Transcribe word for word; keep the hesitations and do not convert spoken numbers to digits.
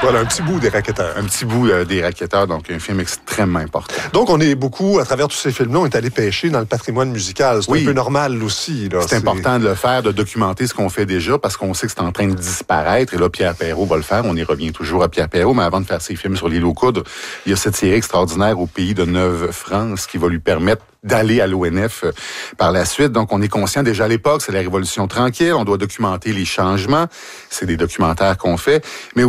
Voilà, un petit bout des Racketteurs. Un petit bout euh, des Racketteurs, donc un film extrêmement important. Donc, on est beaucoup, à travers tous ces films-là, on est allé pêcher dans le patrimoine musical. C'est oui. un peu normal aussi. Là. C'est, c'est important de le faire, de documenter ce qu'on fait déjà, parce qu'on sait que c'est en train de disparaître. Et là, Pierre Perrault va le faire. On y revient toujours à Pierre Perrault. Mais avant de faire ses films sur l'île aux coudres, il y a cette série extraordinaire au pays de Neuve-France qui va lui permettre d'aller à l'O N F par la suite. Donc, on est conscient déjà à l'époque, c'est la Révolution tranquille. On doit documenter les changements. C'est des documentaires qu'on fait. Mais